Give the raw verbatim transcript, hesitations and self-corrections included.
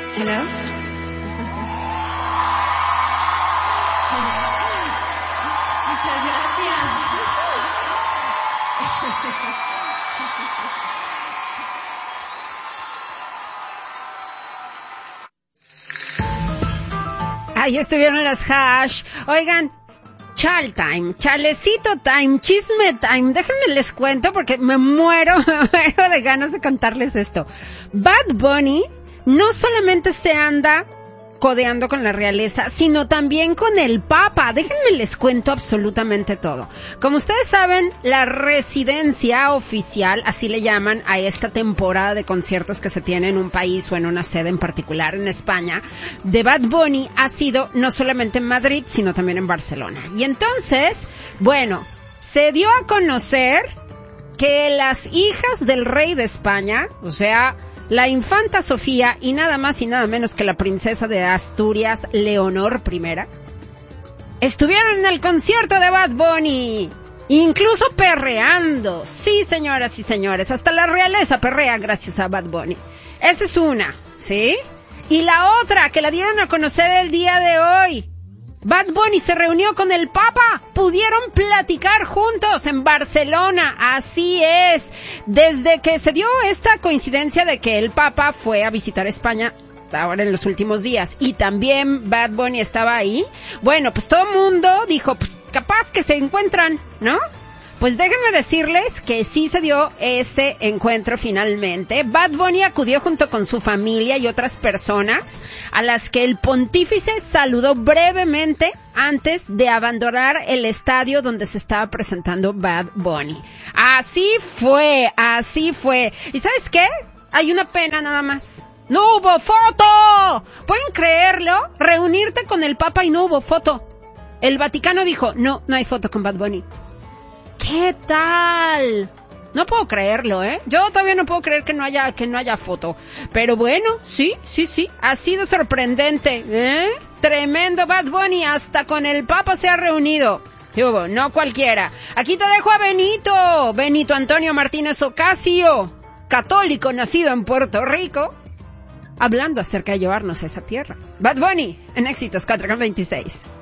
Hello. Muchas gracias. Ahí estuvieron las hash. Oigan, chal time, chalecito time, chisme time. Déjenme les cuento porque me muero, me muero de ganas de contarles esto. Bad Bunny no solamente se anda codeando con la realeza, sino también con el Papa. Déjenme les cuento absolutamente todo. Como ustedes saben, la residencia oficial, así le llaman a esta temporada de conciertos que se tiene en un país o en una sede en particular en España, de Bad Bunny ha sido no solamente en Madrid, sino también en Barcelona. Y entonces, bueno, se dio a conocer que las hijas del rey de España, o sea, la infanta Sofía y nada más y nada menos que la princesa de Asturias, Leonor primera, estuvieron en el concierto de Bad Bunny, incluso perreando. Sí, señoras y señores, hasta la realeza perrea gracias a Bad Bunny. Esa es una, ¿sí? Y la otra, que la dieron a conocer el día de hoy. Bad Bunny se reunió con el Papa, pudieron platicar juntos en Barcelona, así es, desde que se dio esta coincidencia de que el Papa fue a visitar España ahora en los últimos días, y también Bad Bunny estaba ahí, bueno, pues todo el mundo dijo, pues capaz que se encuentran, ¿no? Pues déjenme decirles que sí se dio ese encuentro finalmente. Bad Bunny acudió junto con su familia y otras personas a las que el pontífice saludó brevemente antes de abandonar el estadio donde se estaba presentando Bad Bunny. Así fue, así fue. ¿Y sabes qué? Hay una pena nada más. ¡No hubo foto! ¿Pueden creerlo? Reunirte con el Papa y no hubo foto. El Vaticano dijo, no, no hay foto con Bad Bunny. ¿Qué tal? No puedo creerlo, ¿eh? Yo todavía no puedo creer que no haya que no haya foto. Pero bueno, sí, sí, sí, ha sido sorprendente, ¿eh? Tremendo Bad Bunny, hasta con el Papa se ha reunido. Hugo, no cualquiera. Aquí te dejo a Benito, Benito Antonio Martínez Ocasio, católico nacido en Puerto Rico, hablando acerca de llevarnos a esa tierra. Bad Bunny, en Éxitos cuatro con veintiséis.